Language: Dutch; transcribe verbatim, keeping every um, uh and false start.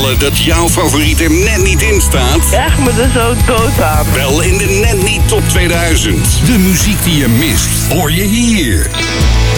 opgevallen dat jouw favoriet er net niet in staat? Echt me er zo dood aan. Wel in de Net Niet Top tweeduizend. De muziek die je mist, hoor je hier.